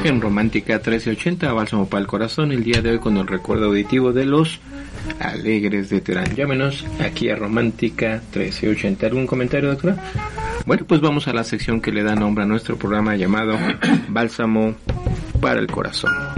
en Romántica 1380, Bálsamo para el Corazón, el día de hoy con el recuerdo auditivo de los Alegres de Terán. Llámenos aquí a Romántica 1380. ¿Algún comentario, doctora? Bueno, pues vamos a la sección que le da nombre a nuestro programa llamado Bálsamo para el Corazón.